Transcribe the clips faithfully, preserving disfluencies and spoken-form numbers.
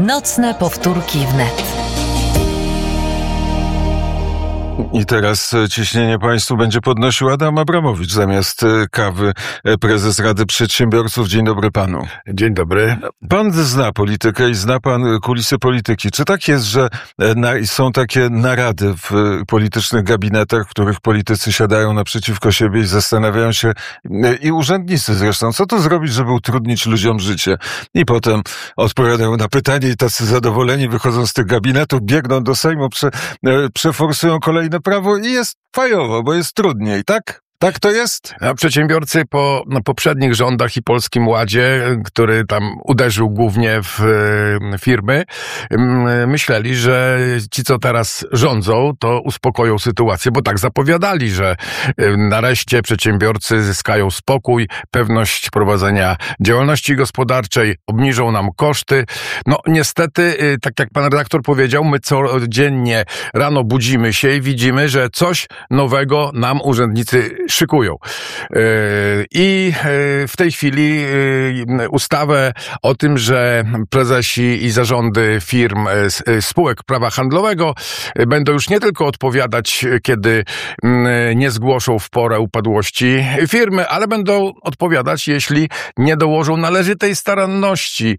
Nocne powtórki wnet. I teraz ciśnienie państwu będzie podnosił Adam Abramowicz zamiast kawy, prezes Rady Przedsiębiorców. Dzień dobry panu. Dzień dobry. Pan zna politykę i zna pan kulisy polityki. Czy tak jest, że na, są takie narady w politycznych gabinetach, w których politycy siadają naprzeciwko siebie i zastanawiają się, i urzędnicy zresztą, co to zrobić, żeby utrudnić ludziom życie? I potem odpowiadają na pytanie i tacy zadowoleni wychodzą z tych gabinetów, biegną do Sejmu, prze, przeforsują kolejne prawo i jest fajowo, bo jest trudniej, tak? Tak to jest? A przedsiębiorcy po no, poprzednich rządach i Polskim Ładzie, który tam uderzył głównie w e, firmy, myśleli, że ci, co teraz rządzą, to uspokoją sytuację, bo tak zapowiadali, że e, nareszcie przedsiębiorcy zyskają spokój, pewność prowadzenia działalności gospodarczej, obniżą nam koszty. No niestety, e, tak jak pan redaktor powiedział, my codziennie rano budzimy się i widzimy, że coś nowego nam urzędnicy szykują. I w tej chwili ustawę o tym, że prezesi i zarządy firm, spółek prawa handlowego będą już nie tylko odpowiadać, kiedy nie zgłoszą w porę upadłości firmy, ale będą odpowiadać, jeśli nie dołożą należytej staranności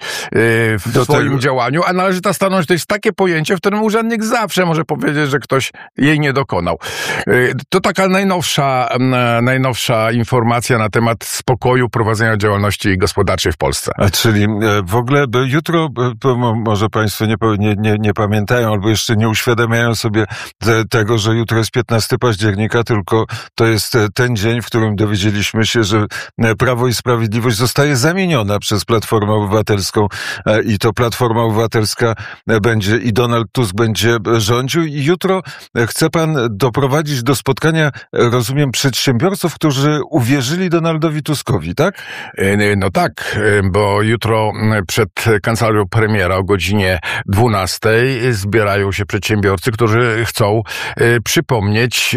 w Do swoim tego... działaniu, a należyta staranność to jest takie pojęcie, w którym urzędnik zawsze może powiedzieć, że ktoś jej nie dokonał. To taka najnowsza najnowsza informacja na temat spokoju prowadzenia działalności gospodarczej w Polsce. A czyli w ogóle jutro, może państwo nie, nie, nie, nie pamiętają albo jeszcze nie uświadamiają sobie te, tego, że jutro jest piętnastego października, tylko to jest ten dzień, w którym dowiedzieliśmy się, że Prawo i Sprawiedliwość zostaje zamieniona przez Platformę Obywatelską i to Platforma Obywatelska będzie i Donald Tusk będzie rządził i jutro chce pan doprowadzić do spotkania, rozumiem, przedsiębiorców, którzy uwierzyli Donaldowi Tuskowi, tak? No tak, bo jutro przed kancelarią premiera o godzinie dwunastej zbierają się przedsiębiorcy, którzy chcą przypomnieć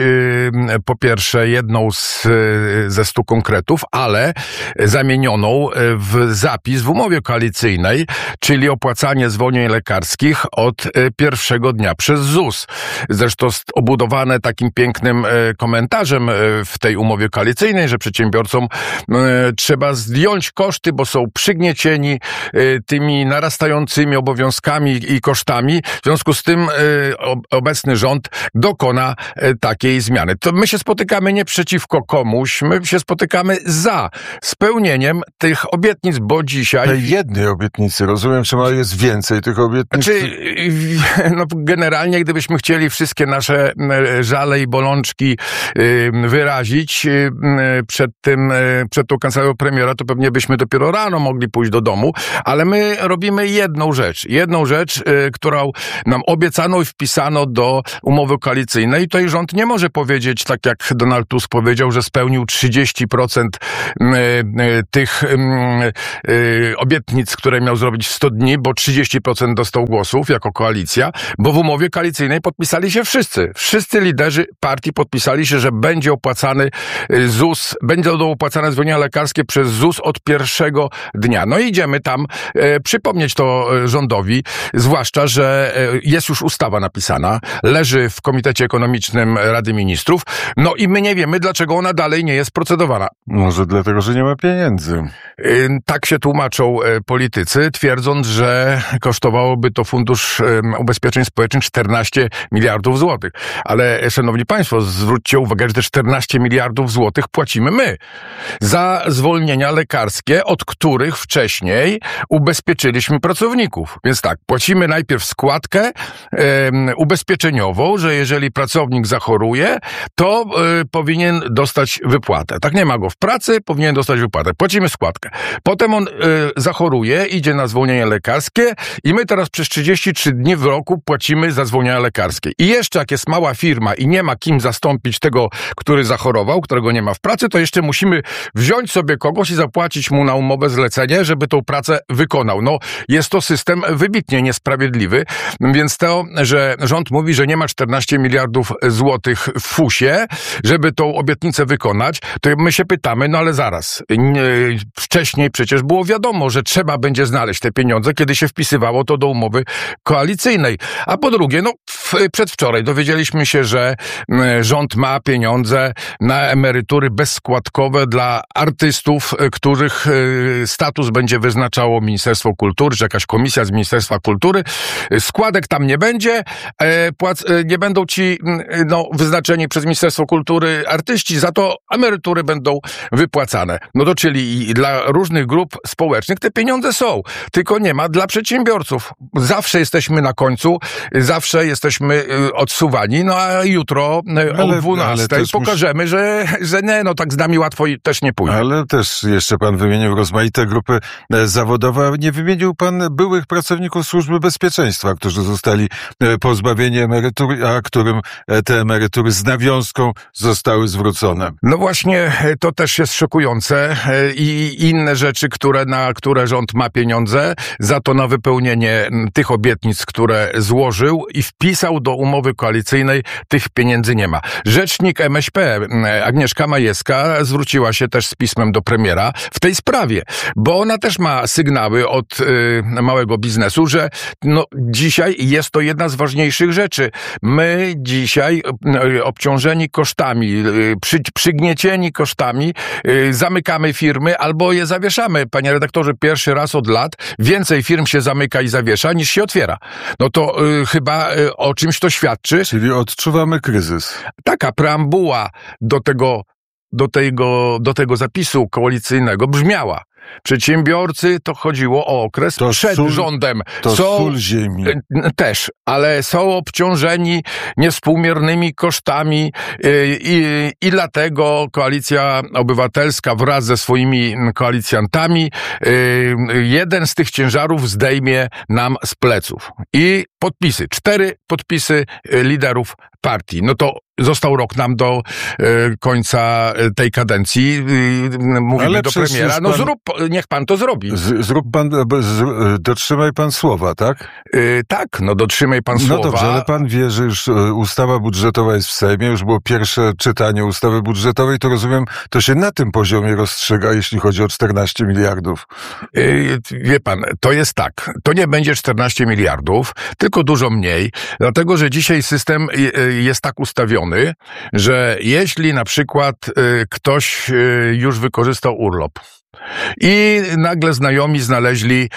po pierwsze jedną z, ze stu konkretów, ale zamienioną w zapis w umowie koalicyjnej, czyli opłacanie zwolnień lekarskich od pierwszego dnia przez Z U S. Zresztą obudowane takim pięknym komentarzem w tej umowie koalicyjnej, że przedsiębiorcom e, trzeba zdjąć koszty, bo są przygniecieni e, tymi narastającymi obowiązkami i kosztami. W związku z tym e, obecny rząd dokona e, takiej zmiany. To my się spotykamy nie przeciwko komuś, my się spotykamy za spełnieniem tych obietnic, bo dzisiaj... Tej jednej obietnicy, rozumiem, czy ma jest więcej tych obietnic? Znaczy, no, generalnie, gdybyśmy chcieli wszystkie nasze żale i bolączki e, wyrazić przed tym, przed tą kancelarią premiera, to pewnie byśmy dopiero rano mogli pójść do domu, ale my robimy jedną rzecz. Jedną rzecz, którą nam obiecano i wpisano do umowy koalicyjnej. I tutaj rząd nie może powiedzieć, tak jak Donald Tusk powiedział, że spełnił trzydzieści procent tych obietnic, które miał zrobić w sto dni, bo trzydzieści procent dostał głosów jako koalicja, bo w umowie koalicyjnej podpisali się wszyscy. Wszyscy liderzy partii podpisali się, że będzie opłacany Z U S, będą opłacane zwolnienia lekarskie przez Z U S od pierwszego dnia. No i idziemy tam e, przypomnieć to rządowi, zwłaszcza, że e, jest już ustawa napisana, leży w Komitecie Ekonomicznym Rady Ministrów, no i my nie wiemy, dlaczego ona dalej nie jest procedowana. Może dlatego, że nie ma pieniędzy. E, tak się tłumaczą e, politycy, twierdząc, że kosztowałoby to Fundusz e, Ubezpieczeń Społecznych czternaście miliardów złotych. Ale, szanowni państwo, zwróćcie uwagę, że te czternaście miliardów złotych płacimy my za zwolnienia lekarskie, od których wcześniej ubezpieczyliśmy pracowników. Więc tak, płacimy najpierw składkę e, ubezpieczeniową, że jeżeli pracownik zachoruje, to e, powinien dostać wypłatę. Tak, nie ma go w pracy, powinien dostać wypłatę. Płacimy składkę. Potem on e, zachoruje, idzie na zwolnienie lekarskie i my teraz przez trzydzieści trzy dni w roku płacimy za zwolnienia lekarskie. I jeszcze jak jest mała firma i nie ma kim zastąpić tego, który zachorował, zachorował, którego nie ma w pracy, to jeszcze musimy wziąć sobie kogoś i zapłacić mu na umowę zlecenie, żeby tą pracę wykonał. No, jest to system wybitnie niesprawiedliwy, więc to, że rząd mówi, że nie ma czternaście miliardów złotych w fusie, żeby tą obietnicę wykonać, to my się pytamy, no ale zaraz, nie, wcześniej przecież było wiadomo, że trzeba będzie znaleźć te pieniądze, kiedy się wpisywało to do umowy koalicyjnej. A po drugie, no w, przedwczoraj dowiedzieliśmy się, że rząd ma pieniądze na emerytury bezskładkowe dla artystów, których status będzie wyznaczało Ministerstwo Kultury, czy jakaś komisja z Ministerstwa Kultury. Składek tam nie będzie, płac, nie będą ci no, wyznaczeni przez Ministerstwo Kultury artyści, za to emerytury będą wypłacane. No to czyli i dla różnych grup społecznych te pieniądze są, tylko nie ma dla przedsiębiorców. Zawsze jesteśmy na końcu, zawsze jesteśmy odsuwani, no a jutro ale, o dwunastej pokażemy, musi... że, że nie, no tak z nami łatwo też nie pójdzie. Ale też jeszcze pan wymienił rozmaite grupy zawodowe, nie wymienił pan byłych pracowników Służby Bezpieczeństwa, którzy zostali pozbawieni emerytury, a którym te emerytury z nawiązką zostały zwrócone. No właśnie, to też jest szokujące i inne rzeczy, które, na które rząd ma pieniądze, za to na wypełnienie tych obietnic, które złożył i wpisał do umowy koalicyjnej, tych pieniędzy nie ma. Rzecznik M S P Agnieszka Majewska zwróciła się też z pismem do premiera w tej sprawie, bo ona też ma sygnały od y, małego biznesu, że no, dzisiaj jest to jedna z ważniejszych rzeczy. My dzisiaj y, obciążeni kosztami, y, przy, przygniecieni kosztami, y, zamykamy firmy albo je zawieszamy. Panie redaktorze, pierwszy raz od lat więcej firm się zamyka i zawiesza niż się otwiera. No to y, chyba y, o czymś to świadczy. Czyli odczuwamy kryzys. Taka preambuła do tego, do tego, do tego zapisu koalicyjnego brzmiała: przedsiębiorcy, to chodziło o okres to przed sól, rządem. To są, sól ziemi. Też, ale są obciążeni niewspółmiernymi kosztami i, i, i dlatego Koalicja Obywatelska wraz ze swoimi koalicjantami jeden z tych ciężarów zdejmie nam z pleców. I podpisy, cztery podpisy liderów partii. No to został rok nam do e, końca tej kadencji. E, mówimy ale do premiera, no pan, zrób, niech pan to zrobi. Z, zrób pan, z, dotrzymaj pan słowa, tak? E, tak, no dotrzymaj pan no słowa. No dobrze, ale pan wie, że już ustawa budżetowa jest w Sejmie, już było pierwsze czytanie ustawy budżetowej, to rozumiem, to się na tym poziomie rozstrzyga, jeśli chodzi o czternaście miliardów. E, wie pan, to jest tak, to nie będzie czternaście miliardów, tylko dużo mniej, dlatego, że dzisiaj system jest tak ustawiony, że jeśli na przykład y, ktoś y, już wykorzystał urlop i nagle znajomi znaleźli y,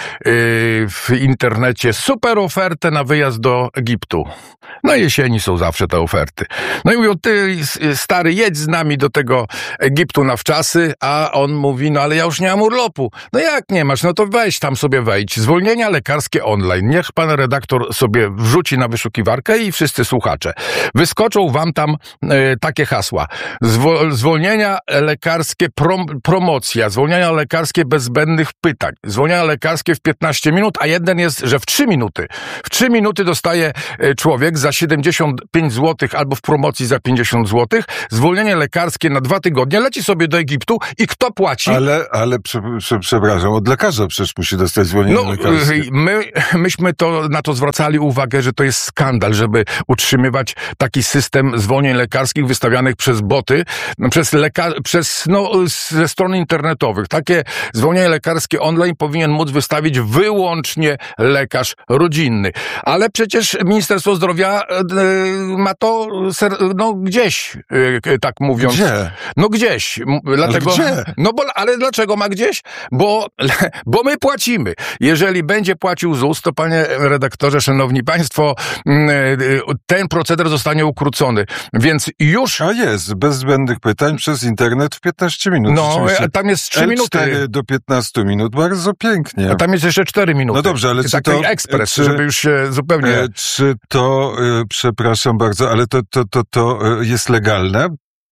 w internecie super ofertę na wyjazd do Egiptu. Na jesieni są zawsze te oferty. No i mówią, ty stary, jedź z nami do tego Egiptu na wczasy, a on mówi, no ale ja już nie mam urlopu. No jak nie masz? No to weź tam sobie wejdź. Zwolnienia lekarskie online. Niech pan redaktor sobie wrzuci na wyszukiwarkę i wszyscy słuchacze. Wyskoczą wam tam y, takie hasła. Zwo- zwolnienia lekarskie, prom- promocja, zwolnienia lekarskie bez zbędnych pytań, zwolnienia lekarskie w piętnaście minut, a jeden jest, że w trzy minuty. W trzy minuty dostaje człowiek za siedemdziesiąt pięć złotych albo w promocji za pięćdziesiąt złotych, zwolnienie lekarskie na dwa tygodnie, leci sobie do Egiptu i kto płaci? Ale, ale prze, prze, przepraszam, od lekarza przecież musi dostać zwolnienie no, lekarskie. My, myśmy to, na to zwracali uwagę, że to jest skandal, żeby utrzymywać taki system zwolnień lekarskich wystawianych przez boty, przez, leka- przez no, ze stron internetowych. Takie zwolnienie lekarskie online powinien móc wystawić wyłącznie lekarz rodzinny. Ale przecież Ministerstwo Zdrowia y, ma to ser, no gdzieś, y, tak mówiąc. Gdzie? No gdzieś. Dlatego, ale gdzie? No bo, ale dlaczego ma gdzieś? Bo, bo my płacimy. Jeżeli będzie płacił Z U S, to panie redaktorze, szanowni państwo, y, y, ten proceder zostanie ukrócony. Więc już... A jest, bez zbędnych pytań przez internet w piętnaście minut. No, tam jest trzy minuty. L cztery do piętnastu minut, bardzo pięknie. A tam jest jeszcze cztery minuty. No dobrze, ale czy taki to... ekspres, czy, żeby już się zupełnie... Czy to, przepraszam bardzo, ale to, to, to, to jest legalne?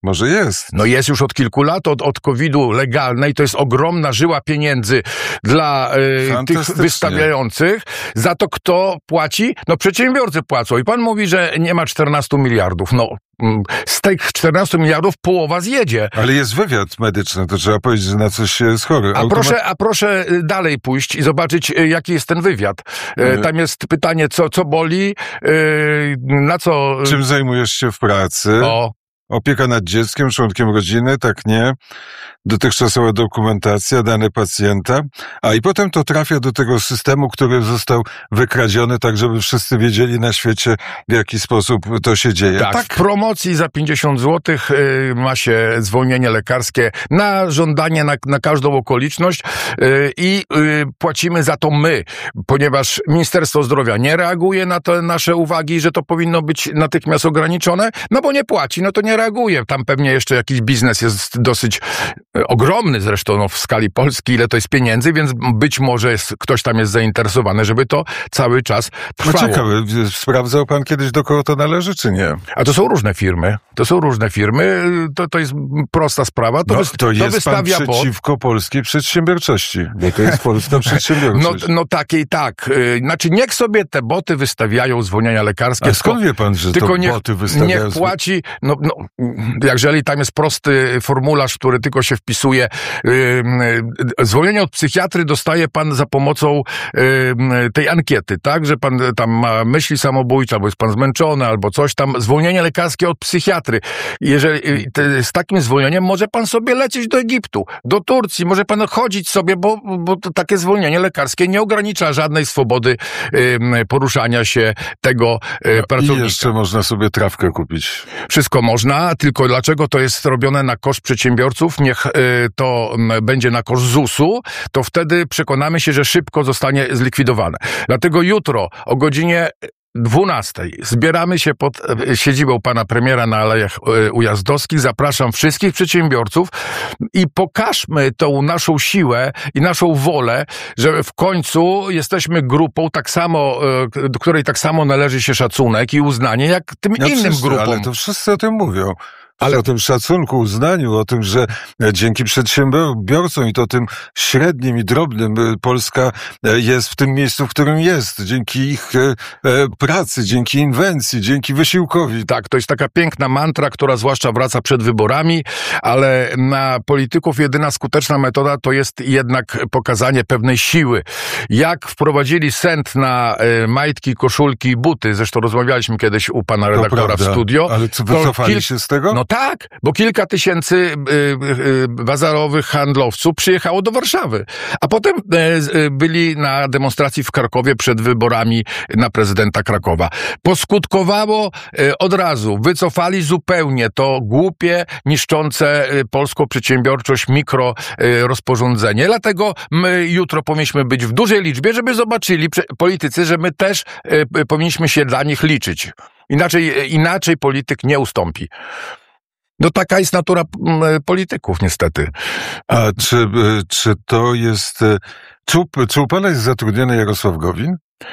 Może jest. No jest już od kilku lat, od, od kowida legalnej, to jest ogromna żyła pieniędzy dla y, tych wystawiających. Za to kto płaci? No przedsiębiorcy płacą. I pan mówi, że nie ma czternastu miliardów. No z tych czternastu miliardów połowa zjedzie. Ale jest wywiad medyczny, to trzeba powiedzieć, że na coś jest chory. A, Automat... proszę, a proszę dalej pójść i zobaczyć, jaki jest ten wywiad. Yy. Tam jest pytanie, co, co boli, yy, na co... Czym zajmujesz się w pracy? O. Opieka nad dzieckiem, członkiem rodziny, tak nie. Dotychczasowa dokumentacja, dane pacjenta, a i potem to trafia do tego systemu, który został wykradziony, tak żeby wszyscy wiedzieli na świecie, w jaki sposób to się dzieje. Tak, tak. W promocji za pięćdziesiąt złotych y, ma się zwolnienie lekarskie na żądanie, na, na każdą okoliczność y, i y, płacimy za to my, ponieważ Ministerstwo Zdrowia nie reaguje na te nasze uwagi, że to powinno być natychmiast ograniczone, no bo nie płaci, no to nie reaguje. Tam pewnie jeszcze jakiś biznes jest dosyć ogromny zresztą no, w skali Polski, ile to jest pieniędzy, więc być może jest, ktoś tam jest zainteresowany, żeby to cały czas trwało. No ciekawe, sprawdzał pan kiedyś, do kogo to należy, czy nie? A to są różne firmy. To są różne firmy. To, to jest prosta sprawa. To, no, wy, to jest to wystawia pan przeciwko pod... polskiej przedsiębiorczości. Bo to jest polska przedsiębiorczość. No, no takiej tak. Znaczy niech sobie te boty wystawiają zwolnienia lekarskie. A skąd wie pan, że tylko to niech, boty wystawiają? Niech płaci, no, no, jeżeli tam jest prosty formularz, który tylko się wpisuje. Zwolnienie od psychiatry dostaje pan za pomocą tej ankiety, tak? Że pan tam ma myśli samobójcze, albo jest pan zmęczony, albo coś tam. Zwolnienie lekarskie od psychiatry. Jeżeli z takim zwolnieniem może pan sobie lecieć do Egiptu, do Turcji, może pan chodzić sobie, bo, bo to takie zwolnienie lekarskie nie ogranicza żadnej swobody poruszania się tego pracownika. I jeszcze można sobie trawkę kupić. Wszystko można, tylko dlaczego to jest robione na koszt przedsiębiorców? Niech y, to będzie na koszt zusu, to wtedy przekonamy się, że szybko zostanie zlikwidowane. Dlatego jutro o godzinie dwunastej zbieramy się pod siedzibą pana premiera na Alejach Ujazdowskich. Zapraszam wszystkich przedsiębiorców i pokażmy tą naszą siłę i naszą wolę, że w końcu jesteśmy grupą tak samo, do której tak samo należy się szacunek i uznanie, jak tym no innym wszyscy, grupom. Ale to wszyscy o tym mówią. Ale o tym szacunku, uznaniu, o tym, że dzięki przedsiębiorcom i to tym średnim i drobnym Polska jest w tym miejscu, w którym jest. Dzięki ich pracy, dzięki inwencji, dzięki wysiłkowi. Tak, to jest taka piękna mantra, która zwłaszcza wraca przed wyborami, ale na polityków jedyna skuteczna metoda to jest jednak pokazanie pewnej siły. Jak wprowadzili sent na majtki, koszulki i buty, zresztą rozmawialiśmy kiedyś u pana redaktora w studio. Ale co, wycofali kil... się z tego? No tak, bo kilka tysięcy y, y, bazarowych handlowców przyjechało do Warszawy, a potem y, byli na demonstracji w Krakowie przed wyborami na prezydenta Krakowa. Poskutkowało y, od razu, wycofali zupełnie to głupie, niszczące y, polską przedsiębiorczość mikro y, rozporządzenie. Dlatego my jutro powinniśmy być w dużej liczbie, żeby zobaczyli politycy, że my też y, powinniśmy się dla nich liczyć. Inaczej, inaczej polityk nie ustąpi. No taka jest natura polityków, niestety. A czy, czy to jest... Czy, czy u pana jest zatrudniony Jarosław Gowin?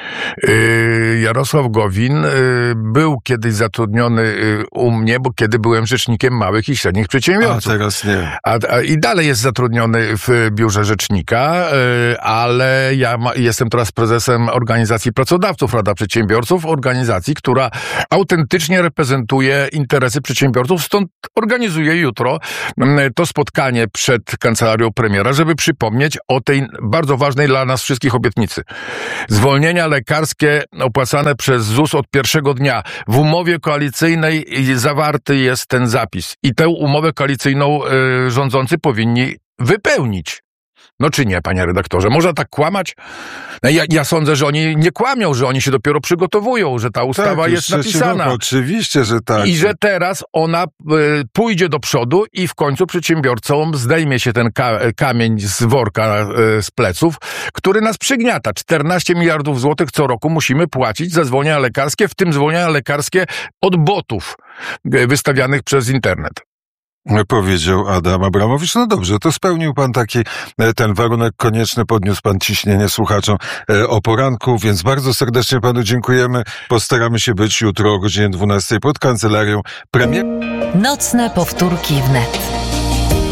Jarosław Gowin był kiedyś zatrudniony u mnie, bo kiedy byłem rzecznikiem małych i średnich przedsiębiorców. A teraz nie. A, a, I dalej jest zatrudniony w biurze rzecznika, ale ja ma, jestem teraz prezesem organizacji pracodawców Rada Przedsiębiorców, organizacji, która autentycznie reprezentuje interesy przedsiębiorców, stąd organizuję jutro to spotkanie przed kancelarią premiera, żeby przypomnieć o tej bardzo ważnej dla nas wszystkich obietnicy. Zwolnienie lekarskie opłacane przez ZUS od pierwszego dnia. W umowie koalicyjnej zawarty jest ten zapis. I tę umowę koalicyjną y, rządzący powinni wypełnić. No czy nie, panie redaktorze? Można tak kłamać? Ja, ja sądzę, że oni nie kłamią, że oni się dopiero przygotowują, że ta ustawa tak, jest napisana. Roku, oczywiście, że tak. I że teraz ona y, pójdzie do przodu i w końcu przedsiębiorcom zdejmie się ten ka- kamień z worka, y, z pleców, który nas przygniata. czternaście miliardów złotych co roku musimy płacić za zwolnienia lekarskie, w tym zwolnienia lekarskie od botów y, wystawianych przez internet. Powiedział Adam Abramowicz. No dobrze, to spełnił pan taki ten warunek konieczny, podniósł pan ciśnienie słuchaczom o poranku, więc bardzo serdecznie panu dziękujemy. Postaramy się być jutro o godzinie dwunastej pod kancelarią premier. Nocne powtórki wnet.